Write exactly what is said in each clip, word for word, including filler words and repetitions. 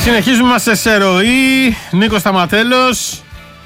Συνεχίζουμε, είμαστε σε ροή. Νίκος Σταματέλος.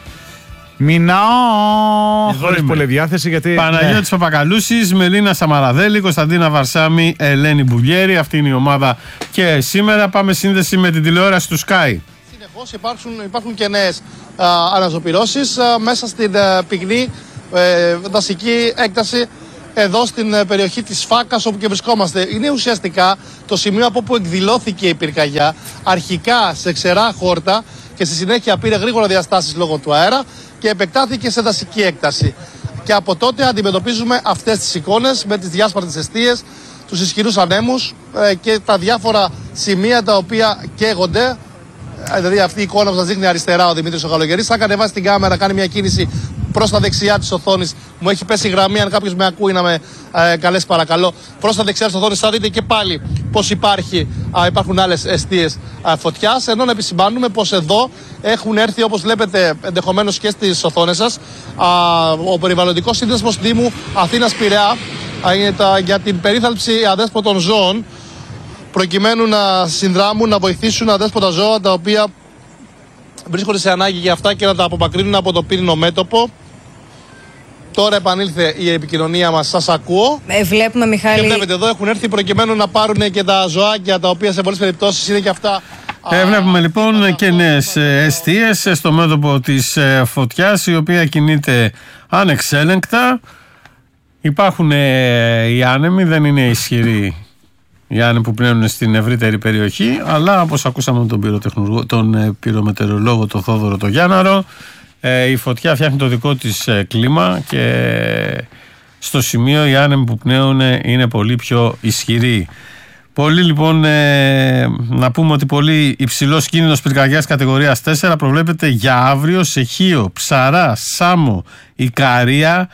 Μινάω. Χωρίς πολλή διάθεση γιατί. Παναγιώτης ναι. Παπακαλούσης, Μελίνα Σαμαραδέλη, Κωνσταντίνα Βαρσάμι, Ελένη Μπουλιέρη. Αυτή είναι η ομάδα και σήμερα πάμε σύνδεση με την τηλεόραση του Sky. Συνεχώς υπάρχουν, υπάρχουν και νέες αναζωπυρώσεις α, μέσα στην α, πυκνή ε, δασική έκταση εδώ στην ε, περιοχή της Φάκας όπου και βρισκόμαστε. Είναι ουσιαστικά το σημείο από όπου εκδηλώθηκε η πυρκαγιά, αρχικά σε ξερά χόρτα και στη συνέχεια πήρε γρήγορα διαστάσεις λόγω του αέρα και επεκτάθηκε σε δασική έκταση. Και από τότε αντιμετωπίζουμε αυτές τις εικόνες με τις διάσπαρτες εστίες, τους ισχυρούς ανέμους ε, και τα διάφορα σημεία τα οποία καίγονται. Δηλαδή αυτή η εικόνα που σας δείχνει αριστερά ο Δημήτρης ο Καλογερής, θα κατεβάσει την κάμερα, κάνει μια κίνηση προς τα δεξιά της οθόνης. Μου έχει πέσει η γραμμή, αν κάποιος με ακούει να με ε, καλέσει παρακαλώ. Προς τα δεξιά της οθόνης θα δείτε και πάλι πως υπάρχει, α, υπάρχουν άλλες εστίες α, φωτιάς. Ενώ να επισημάνουμε πως εδώ έχουν έρθει, όπως βλέπετε ενδεχομένως και στις οθόνες σας, α, ο περιβαλλοντικός σύνδεσμος Δήμου Αθήνας Πειραιά α, για την περίθαλψη αδέσποτων ζώων, προκειμένου να συνδράμουν, να βοηθήσουν αδέσποτα ζώα τα οποία βρίσκονται σε ανάγκη για αυτά και να τα απομακρύνουν από το πύρινο μέτωπο. Τώρα επανήλθε η επικοινωνία μας, σας ακούω. Ε, βλέπουμε, Μιχάλη. Και βλέπετε εδώ έχουν έρθει προκειμένου να πάρουν και τα ζωάκια τα οποία σε πολλές περιπτώσεις είναι και αυτά. Ε, βλέπουμε λοιπόν α, και νέες εστίες στο μέτωπο της φωτιάς, η οποία κινείται ανεξέλεγκτα. Υπάρχουν ε, οι άνεμοι, δεν είναι ισχυροί οι άνεμοι που πνέουν στην ευρύτερη περιοχή, αλλά όπως ακούσαμε τον, τον πυρομετεωρολόγο τον Θόδωρο τον Γιάνναρο, ε, η φωτιά φτιάχνει το δικό της ε, κλίμα και στο σημείο οι άνεμοι που πνέουν είναι πολύ πιο ισχυροί. Πολύ λοιπόν, ε, να πούμε ότι πολύ υψηλός κίνδυνος πυρκαγιάς κατηγορίας τέσσερα προβλέπεται για αύριο σε Χίο, Ψαρά, Σάμο, Ικαρία,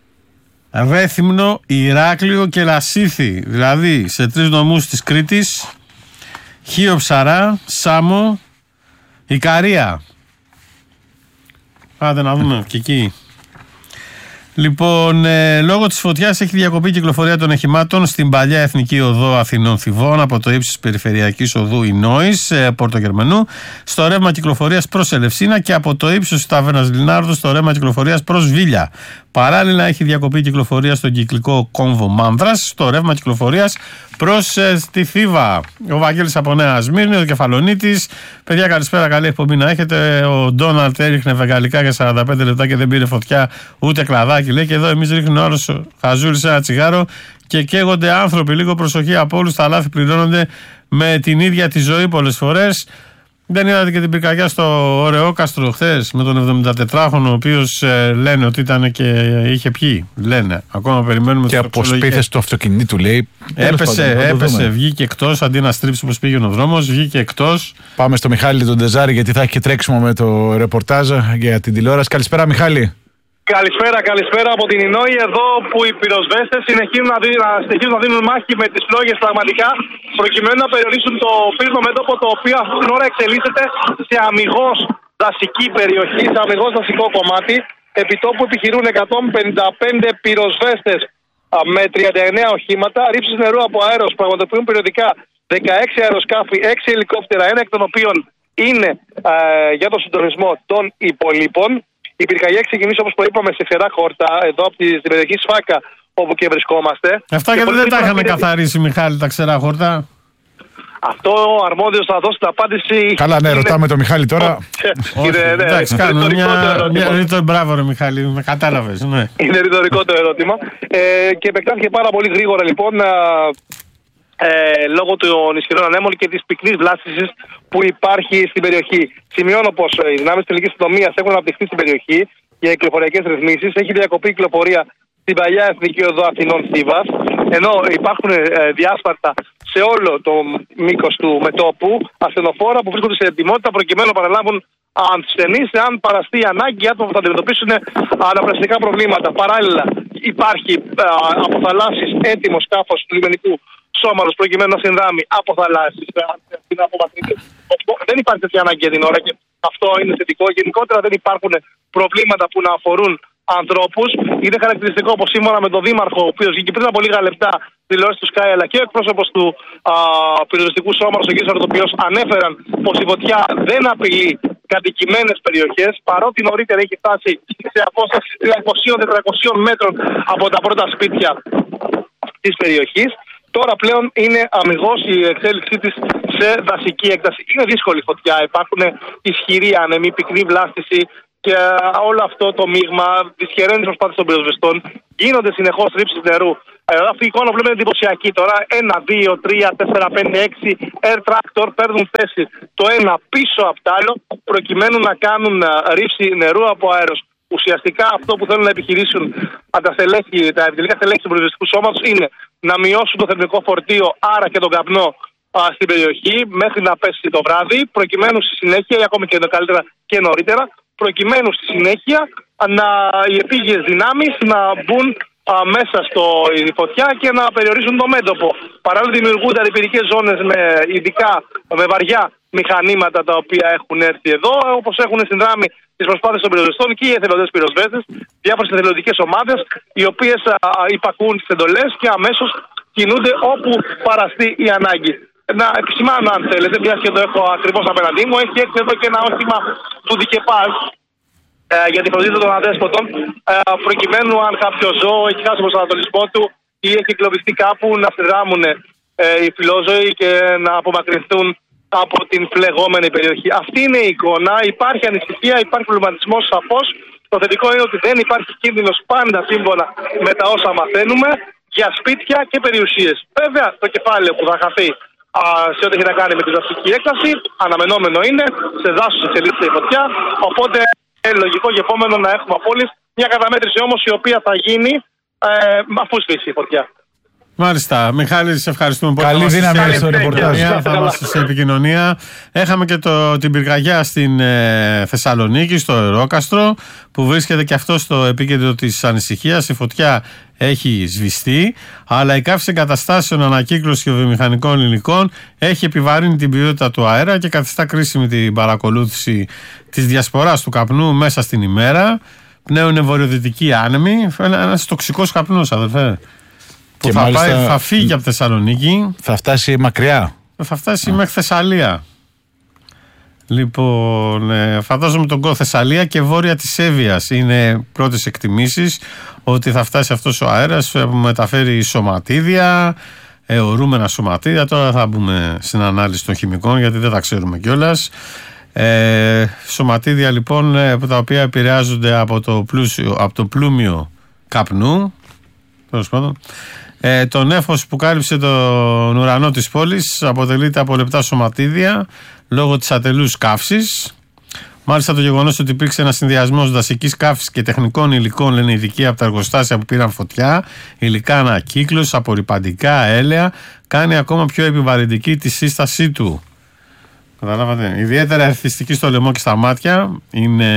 Ρέθυμνο, Ηράκλειο και Λασίθι, δηλαδή σε τρεις νομούς της Κρήτης, Χίο, Ψαρά, Σάμο, Ικαρία. Άντε να δούμε και εκεί. Λοιπόν, ε, λόγω της φωτιάς έχει διακοπεί η κυκλοφορία των οχημάτων στην παλιά Εθνική Οδό Αθηνών Θηβών από το ύψος της Περιφερειακής Οδού Ινόης, ε, Πόρτο Γερμανού, στο ρεύμα κυκλοφορίας προς Ελευσίνα και από το ύψος της Ταβέρνας Λινάρδου στο ρεύμα κυκλοφορίας προς Βίλια. Παράλληλα, έχει διακοπεί η κυκλοφορία στον κυκλικό κόμβο Μάνδρας, στο ρεύμα κυκλοφορίας προς ε, τη Θήβα. Ο Βαγγέλης από Νέα Σμύρνη, ο Κεφαλονίτης. Παιδιά, καλησπέρα, καλή εκπομπή να έχετε. Ο Ντόναλτ έριχνε βεγγαλικά για σαράντα πέντε λεπτά και δεν πήρε φωτιά ούτε κλαδάκι. Λέει και εδώ εμείς ρίχνουμε όλος χαζούρι σε ένα τσιγάρο και καίγονται άνθρωποι. Λίγο προσοχή από όλους. Τα λάθη πληρώνονται με την ίδια τη ζωή πολλές φορές. Δεν είδατε και την πυρκαγιά στο Ωρεόκαστρο χθες με τον εβδομηντατετράχρονο, ο οποίος ε, λένε ότι ήταν και είχε πιει. Λένε. Ακόμα περιμένουμε. Και από σπίθες του αυτοκινήτου λέει. Έπεσε, πάντων, έπεσε, βγήκε εκτός αντί να στρίψει όπως πήγαινε ο δρόμος. Βγήκε εκτός. Πάμε στο Μιχάλη τον Τεζάρη γιατί θα έχει και τρέξιμο με το ρεπορτάζ για την τηλεόραση. Καλησπέρα, Μιχάλη. Καλησπέρα, καλησπέρα από την Ινόη, εδώ που οι πυροσβέστες συνεχίζουν να, δι, να, συνεχίζουν να δίνουν μάχη με τις φλόγες πραγματικά προκειμένου να περιορίσουν το πύρινο μέτωπο, το οποίο αυτή την ώρα εξελίσσεται σε αμιγώς δασική περιοχή, σε αμιγώς δασικό κομμάτι. Επιτόπου επιχειρούν εκατόν πενήντα πέντε πυροσβέστες με τριάντα εννέα οχήματα. Ρήψεις νερού από αέρος πραγματοποιούν περιοδικά δεκαέξι αεροσκάφη, έξι ελικόπτερα, ένα εκ των οποίων είναι ε, για τον συντονισμό των υπολείπων. Η πυρκαγιά ξεκινήσει, όπως το είπαμε, σε ξερά χόρτα, εδώ από την περιοχή Σφάκα, όπου και βρισκόμαστε. Αυτά και, και δεν τα είχαμε καθαρίσει, Μιχάλη, τα ξερά χόρτα. Αυτό ο αρμόδιος θα δώσει την απάντηση. Καλά, ναι, είναι... ρωτάμε τον Μιχάλη τώρα. Όχι, ναι, εντάξει, κάνω μια. μια μπράβο, ρε Μιχάλη, με κατάλαβες. Ναι. Είναι ρητορικό το ερώτημα. Ε, και επεκτάθηκε πάρα πολύ γρήγορα, λοιπόν, ε, λόγω των ισχυρών ανέμων και της πυκνής βλάστησης που υπάρχει στην περιοχή. Σημειώνω πως οι δυνάμεις της ελληνικής αστυνομίας έχουν αναπτυχθεί στην περιοχή για κυκλοφοριακές ρυθμίσεις. Έχει διακοπεί η κυκλοφορία στην παλιά Εθνική Οδό Αθηνών Θήβας, ενώ υπάρχουν ε, διάσπαρτα σε όλο το μήκος του μετώπου ασθενοφόρα που βρίσκονται σε ετοιμότητα προκειμένου να παραλάβουν ασθενείς εάν παραστεί ανάγκη άτομα που θα αντιμετωπίσουν αναπνευστικά προβλήματα. Παράλληλα, υπάρχει ε, από θαλάσσης έτοιμο σκάφος του λιμενικού σώματος προκειμένου να συνδράμει από θαλάσσης στην απομακρύνση. Δεν υπάρχει τέτοια ανάγκη για την ώρα και αυτό είναι θετικό. Γενικότερα δεν υπάρχουν προβλήματα που να αφορούν ανθρώπους. Είναι χαρακτηριστικό πως σύμφωνα με τον Δήμαρχο, ο οποίος βγήκε πριν από λίγα λεπτά τηλεόραση του Sky, αλλά και ο εκπρόσωπος του α, πυροσβεστικού σώματος, ο κ. Αρτοπιός, ανέφεραν πως η φωτιά δεν απειλεί κατοικημένες περιοχές, παρότι νωρίτερα έχει φτάσει σε απόσταση τριακοσίων με τετρακοσίων μέτρων από τα πρώτα σπίτια της περιοχής. Τώρα πλέον είναι αμιγώς η εξέλιξή της σε δασική έκταση. Είναι δύσκολη φωτιά, υπάρχουν ισχυροί άνεμοι, πυκνή βλάστηση και όλο αυτό το μείγμα δυσχεραίνει τις προσπάθειες των πυροσβεστών. Γίνονται συνεχώς ρήψεις νερού. Αυτή η εικόνα που βλέπετε είναι εντυπωσιακή τώρα. Ένα, δύο, τρία, τέσσερα, πέντε, έξι air tractor παίρνουν θέση το ένα πίσω από το άλλο προκειμένου να κάνουν ρήψη νερού από αέρος. Ουσιαστικά αυτό που θέλουν να επιχειρήσουν τα, στελέχη, τα επιτελικά στελέχη του πυροσβεστικού σώματος είναι να μειώσουν το θερμικό φορτίο, άρα και τον καπνό α, στην περιοχή μέχρι να πέσει το βράδυ, προκειμένου στη συνέχεια, ή ακόμη και καλύτερα και νωρίτερα, προκειμένου στη συνέχεια να, οι επίγειες δυνάμεις να μπουν α, μέσα στο η φωτιά και να περιορίσουν το μέτωπο. Παράλληλα δημιουργούνται αντιπυρικές ζώνες με ειδικά, με βαριά μηχανήματα τα οποία έχουν έρθει εδώ, όπως έχουν συνδράμει τις προσπάθειες των πυροσβεστών και οι εθελοντές πυροσβέστες, διάφορες εθελοντικές ομάδες, οι οποίες α, υπακούν τις εντολές και αμέσως κινούνται όπου παραστεί η ανάγκη. Να επισημάνω, αν θέλετε, μια και το έχω ακριβώς απέναντί μου, έχει έρθει εδώ και ένα όχημα του Δικεπάζ ε, για τη φροντίδα των αδέσποτων, ε, προκειμένου αν κάποιο ζώο έχει χάσει τον προσανατολισμό του ή έχει εγκλωβιστεί κάπου, να συνδράμουν ε, οι φιλόζωοι και να απομακρυνθούν από την φλεγόμενη περιοχή. Αυτή είναι η εικόνα. Υπάρχει ανησυχία, υπάρχει προβληματισμός σαφώς. Το θετικό είναι ότι δεν υπάρχει κίνδυνος, πάντα σύμφωνα με τα όσα μαθαίνουμε, για σπίτια και περιουσίες. Βέβαια, το κεφάλαιο που θα χαθεί α, σε ό,τι έχει να κάνει με τη δασική έκταση, αναμενόμενο είναι, σε δάσος εξελίσσεται η φωτιά. Οπότε, είναι λογικό και επόμενο να έχουμε απόλυση. Μια καταμέτρηση όμως η οποία θα γίνει ε, αφού σβήσει η φωτιά. Μάλιστα. Μιχάλη, σε ευχαριστούμε πολύ. Καλή δύναμη στο ρεπορτάζ. Θα είμαστε σε επικοινωνία. Έχαμε και το, την πυρκαγιά στην ε, Θεσσαλονίκη, στο Ερόκαστρο, που βρίσκεται και αυτό στο επίκεντρο της ανησυχίας. Η φωτιά έχει σβηστεί, αλλά η καύση εγκαταστάσεων ανακύκλωσης και βιομηχανικών υλικών έχει επιβαρύνει την ποιότητα του αέρα και καθιστά κρίσιμη την παρακολούθηση της διασποράς του καπνού μέσα στην ημέρα. Πνέουν βορειοδυτικοί άνεμοι. Ένας τοξικός καπνός, αδελφέ. Που Και θα, μάλιστα πάει, θα φύγει από Θεσσαλονίκη. Θα φτάσει μακριά. Θα φτάσει μέχρι Θεσσαλία. Λοιπόν, ε, φαντάζομαι τον κο Θεσσαλία και βόρεια της Εύβοιας είναι πρώτες εκτιμήσεις ότι θα φτάσει αυτός ο αέρας που μεταφέρει σωματίδια, αιωρούμενα σωματίδια. Τώρα θα μπούμε στην ανάλυση των χημικών γιατί δεν τα ξέρουμε κιόλας. Ε, σωματίδια λοιπόν τα οποία επηρεάζονται από το, πλούσιο, από το πλούμιο καπνού. Τέλος πάντων. Ε, το νέφος που κάλυψε τον ουρανό της πόλης αποτελείται από λεπτά σωματίδια λόγω της ατελούς καύσης. Μάλιστα το γεγονός ότι υπήρξε ένα συνδυασμός δασικής καύσης και τεχνικών υλικών, λένε οι ειδικοί από τα εργοστάσια που πήραν φωτιά, υλικά ανακύκλωσης, απορρυπαντικά, έλαια, κάνει ακόμα πιο επιβαρυντική τη σύστασή του. Καταλάβατε. Ιδιαίτερα εθιστική στο λαιμό και στα μάτια είναι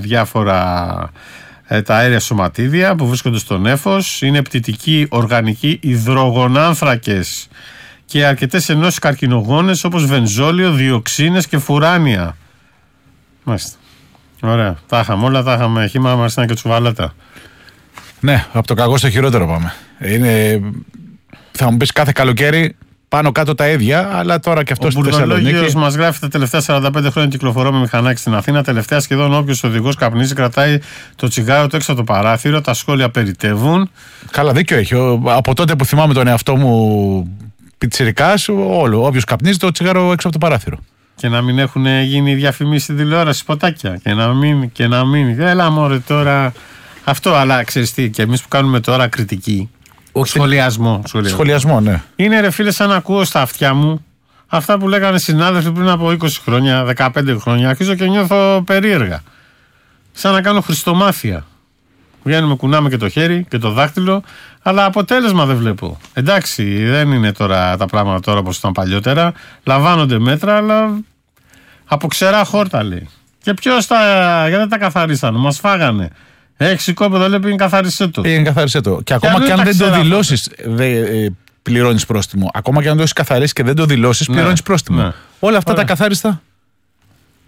διάφορα τα αέρια σωματίδια που βρίσκονται στο νέφος, είναι πτυτικοί οργανικοί υδρογονάνθρακες και αρκετές ενώσεις καρκινογόνες όπως βενζόλιο, διοξίνες και φουράνια. Μάλιστα. Ωραία. Τα είχαμε όλα, τα είχαμε χύμα, μαρσίνα και τσουβαλέτα. Ναι, από το κακό στο χειρότερο πάμε. Είναι, θα μου πεις κάθε καλοκαίρι πάνω κάτω τα ίδια, αλλά τώρα και αυτό στη Θεσσαλονίκη. Ο Μπουρδολόγιος μας γράφει: τα τελευταία σαράντα πέντε χρόνια κυκλοφορώ με μηχανάκι στην Αθήνα. Τελευταία σχεδόν όποιος οδηγός καπνίζει, κρατάει το τσιγάρο του έξω από το παράθυρο. Τα σχόλια περιτεύουν. Καλά, δίκιο έχει. Από τότε που θυμάμαι τον εαυτό μου πιτσιρικάς, όλο. Όποιος καπνίζει, το τσιγάρο έξω από το παράθυρο. Και να μην έχουν γίνει διαφημίσεις στην τηλεόραση, ποτάκια. Και να μην, και να μην. Έλα μωρέ τώρα. Αυτό, αλλά ξέρεις τι, και εμείς που κάνουμε τώρα κριτική. Όχι, σχολιασμό, σχολιασμό. Σχολιασμό, ναι. Είναι ρε φίλε, σαν να ακούω στα αυτιά μου αυτά που λέγανε συνάδελφοι πριν από είκοσι χρόνια, δεκαπέντε χρόνια. Αρχίζω και νιώθω περίεργα. Σαν να κάνω χριστομάθεια. Βγαίνουμε, κουνάμε και το χέρι και το δάχτυλο, αλλά αποτέλεσμα δεν βλέπω. Εντάξει, δεν είναι τώρα τα πράγματα τώρα όπως ήταν παλιότερα. Λαμβάνονται μέτρα, αλλά από ξερά χόρτα λέει. Και ποιος τα. Γιατί δεν τα καθαρίσανε, μας φάγανε. Έχει σηκώπεδο, λέει, πήγαινε καθάρισέ το. Πήγαινε καθάρισέ το. Και ακόμα και αν δεν το δηλώσεις, ε, πληρώνεις πρόστιμο. Ακόμα και αν το έχεις καθαρίσει και δεν το δηλώσεις, πληρώνεις πρόστιμο. Ναι. Όλα αυτά. Ωραία. Τα καθάριστα.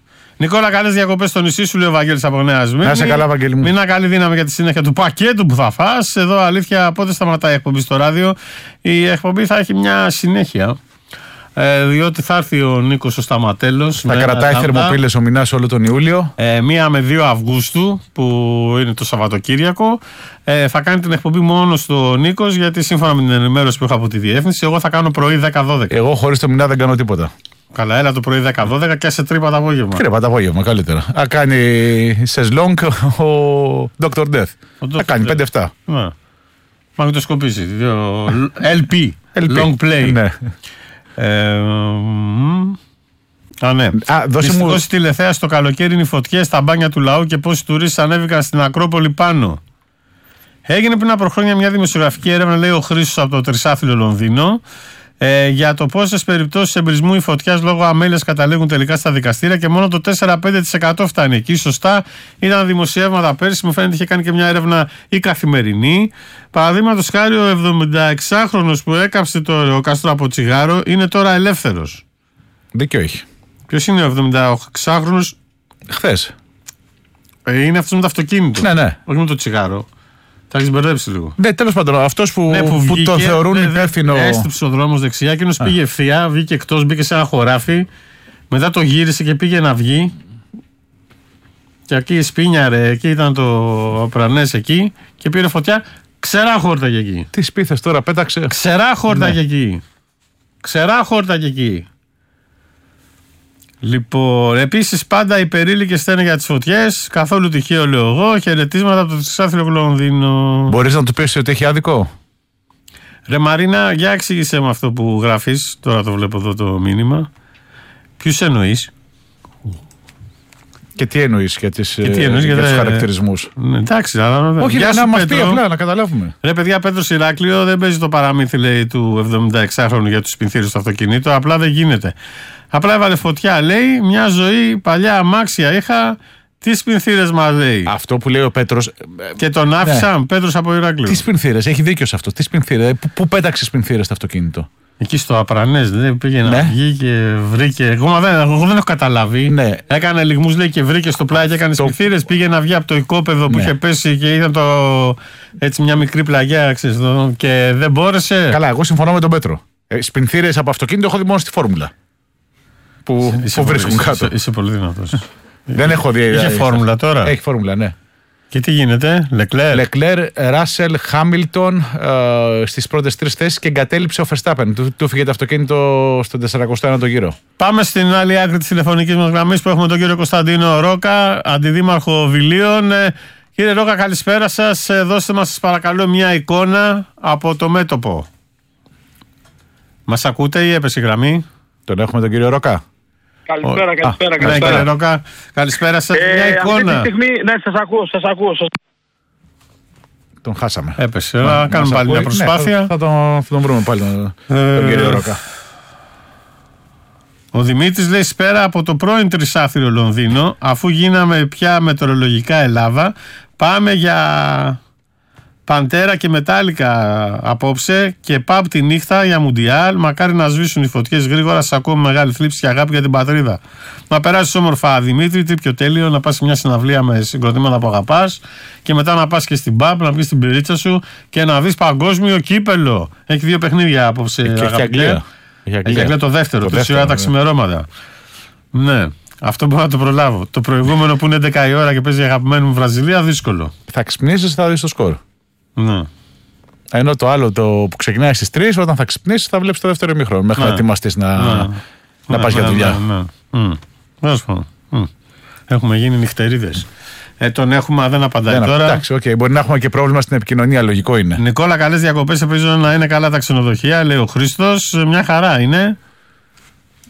Νικόλα, καλές διακοπές στο νησί σου, λέει ο Βαγγέλης από Νέα Σμύρνη. Να σε καλά, Βαγγέλη μου. Μείνα καλή δύναμη για τη συνέχεια του πακέτου που θα φας. Εδώ αλήθεια, πότε σταματάει η εκπομπή στο ράδιο. Η εκπομπή θα έχει μια συνέχεια. Ε, διότι θα έρθει ο Νίκος ο Σταματέλος. Θα κρατάει θερμοπύλες ο Μινάς όλο τον Ιούλιο. Ε, μία με δύο Αυγούστου, που είναι το Σαββατοκύριακο. Ε, θα κάνει την εκπομπή μόνο στο Νίκος, γιατί σύμφωνα με την ενημέρωση που έχω από τη διεύθυνση, εγώ θα κάνω πρωί δέκα δόδεκα. Εγώ χωρίς το Μινά δεν κάνω τίποτα. Καλά, έλα το πρωί δέκα δώδεκα και σε τρύπα το απόγευμα. Τρύπα το απόγευμα, καλύτερα. Α, κάνει σεσλόγκ ο Doctor Death. Θα κάνει πέντε επτά. Ναι. Μαγνητοσκοπήσει. ελ πι. Long play. Ναι. Ε, α, ναι. Δυστυχώς στη Τηλεθέαση το καλοκαίρι είναι οι φωτιές στα μπάνια του λαού και πόσοι τουρίστες ανέβηκαν στην Ακρόπολη πάνω. Έγινε πριν από χρόνια μια δημοσιογραφική έρευνα, λέει ο Χρήστος από το Τρισάθλιο Λονδίνο, ε, για το πόσες περιπτώσεις εμπρισμού ή φωτιάς λόγω αμέλειας καταλήγουν τελικά στα δικαστήρια και μόνο το τέσσερα με πέντε τοις εκατό φτάνει εκεί. Σωστά, ήταν δημοσιεύματα πέρσι. Μου φαίνεται είχε κάνει και μια έρευνα η Καθημερινή. Παραδείγματος χάρη, ο εβδομηνταεξάχρονος που έκαψε το εργοκάστρο από τσιγάρο είναι τώρα ελεύθερος. Δίκιο έχει. Ποιος είναι ο εβδομηνταεξάχρονος? Χθες. Ε, είναι αυτός με το αυτοκίνητο. Ναι, ναι. Όχι με το τσιγάρο. Θα έχεις μπερδέψει λίγο. Ναι, τέλος πάντων, αυτός που, ναι, που, βγήκε, που τον θεωρούν δε, υπεύθυνο. Έστριψε ο δρόμος δεξιά, εκείνος πήγε ευθεία, βγήκε εκτός, μπήκε σε ένα χωράφι. Μετά το γύρισε και πήγε να βγει. Και εκεί σπίνιαρε, εκεί ήταν το πρανές εκεί και πήρε φωτιά. Ξερά χόρταγε εκεί. Τι σπίθες τώρα, πέταξε. Ξερά χόρταγε ναι. εκεί. Ξερά χόρταγε εκεί. Λοιπόν, επίσης πάντα υπερήλικες στέλνουν για τις φωτιές. Καθόλου τυχαίο, λέω εγώ. Χαιρετίσματα από το Τρισάθλιο Λονδίνο. Μπορείς να του πεις ότι έχει άδικο? Ρε Μαρίνα, για εξήγησέ μου αυτό που γράφεις. Τώρα το βλέπω εδώ το μήνυμα. Ποιους εννοείς? Και τι εννοείς για, τις, και τι εννοείς, για, για τους χαρακτηρισμούς? Ναι, εντάξει, αλλά. Όχι, για να μας πει απλά, να καταλάβουμε. Ρε παιδιά, Πέτρος Ηράκλειο δεν παίζει το παραμύθι, λέει, του εβδομηνταεξάχρονου για τους πινθύρους στο αυτοκίνητο. Απλά δεν γίνεται. Απλά έβαλε φωτιά, λέει. Μια ζωή παλιά αμάξια είχα. Τι σπινθύρες μας, λέει. Αυτό που λέει ο Πέτρος. Και τον άφησα, ναι. Πέτρος από Ηράκλειο. Τι σπινθύρες, έχει δίκιο σε αυτό. Τι σπινθύρες, πού, πού πέταξε σπινθύρες στο αυτοκίνητο? Εκεί στο Απρανές, δεν πήγε να ναι. βγει και βρήκε. Εγώ δεν, εγώ δεν έχω καταλάβει. Ναι. Έκανε λιγμούς, λέει, και βρήκε στο πλάι και έκανε το... σπινθύρες. Πήγε να βγει από το οικόπεδο που ναι. είχε πέσει και ήταν το, έτσι μια μικρή πλαγιά, ξέρεις, το, και δεν μπόρεσε. Καλά, εγώ συμφωνώ με τον Πέτρο. Ε, σπινθύρες από αυτοκίνητο έχω δει μόνο στη φόρμουλα. Που, είσαι που βρίσκουν είσαι, κάτω. Είσαι, είσαι πολύ δυνατός. Δεν έχω δει. Είχε φόρμουλα τώρα. Έχει φόρμουλα, ναι. Και τι γίνεται, Λεκλέρ. Λεκλέρ, Ράσελ, Χάμιλτον στις πρώτες τρεις θέσεις και εγκατέλειψε ο Verstappen. Του, του φύγε το αυτοκίνητο στον τεσσαρακοστό ένατο γύρο. Πάμε στην άλλη άκρη της τηλεφωνικής μας γραμμής που έχουμε τον κύριο Κωνσταντίνο Ρόκα, αντιδήμαρχο Βιλίων. Ε, κύριε Ρόκα, καλησπέρα σας. Ε, δώστε μας, σας παρακαλώ, μια εικόνα από το μέτωπο. Μας ακούτε ή έπεσε η γραμμή? Τον έχουμε τον κύριο Ρόκα. Καλησπέρα, καλησπέρα, Α, καλησπέρα. Ναι, κύριε Ρόκα, καλησπέρα σας. Ε, μια εικόνα. Αυτή τη στιγμή, ναι, σας ακούω, σας ακούω. Σας... Τον χάσαμε. Έπεσε, να κάνουμε πάλι μια προσπάθεια. Ναι, θα, τον, θα τον βρούμε πάλι τον, ε, τον κύριο Ρόκα. Ο Δημήτρης λέει σπέρα από το πρώην Τρισάθλιο Λονδίνο, αφού γίναμε πια μετεωρολογικά Ελλάδα, πάμε για Παντέρα και Μετάλλικα απόψε και παμπ τη νύχτα για Μουντιάλ. Μακάρι να σβήσουν οι φωτιές γρήγορα. Σας ακούω με μεγάλη θλίψη και αγάπη για την πατρίδα. Να περάσεις όμορφα, Δημήτρη, τι πιο τέλειο, να πας σε μια συναυλία με συγκροτήματα που αγαπάς και μετά να πας και στην παμπ, να πεις την πυρίτσα σου και να δεις παγκόσμιο κύπελο. Έχει δύο παιχνίδια απόψε. Και έχει Αγγλία. Έχει Αγγλία το δεύτερο, τρεις ώρα τα ξημερώματα. Ναι. Αυτό μπορώ να το προλάβω. Το προηγούμενο που είναι έντεκα η ώρα και παίζει η αγαπημένη μου Βραζιλία, δύσκολο. Θα ξυπνήσεις, θα δεις το σκορ. Ναι. Ενώ το άλλο το που ξεκινάει στις τρεις, όταν θα ξυπνήσεις, θα βλέπεις το δεύτερο ημίχρονο. Μέχρι ναι. να ετοιμαστείς να, ναι. να ναι, πας ναι, για δουλειά. Ναι, ναι. Mm. Mm. Έχουμε γίνει νυχτερίδες. Ε, τον έχουμε, δεν απαντάει δεν τώρα. Εντάξει, okay. Μπορεί να έχουμε και πρόβλημα στην επικοινωνία, λογικό είναι. Νικόλα, καλές διακοπές. Ελπίζω να είναι καλά τα ξενοδοχεία, λέει ο Χρήστος. Μια χαρά είναι.